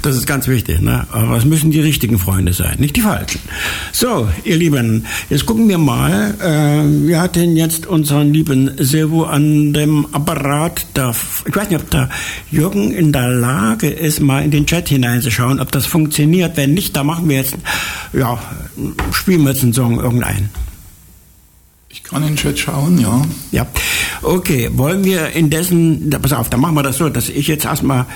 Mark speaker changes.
Speaker 1: Das ist ganz wichtig, ne? Aber es müssen die richtigen Freunde sein, nicht die falschen. So, ihr Lieben, jetzt gucken wir mal. Wir hatten jetzt unseren lieben Silvo an dem Apparat. Ich weiß nicht, ob der Jürgen in der Lage ist, mal in den Chat hineinzuschauen, ob das funktioniert. Wenn nicht, da machen wir jetzt, spielen wir jetzt einen Song, irgendeinen.
Speaker 2: Ich kann in den Chat schauen, ja.
Speaker 1: Ja, okay. Wollen wir indessen, pass auf, dann machen wir das so, dass ich jetzt erstmal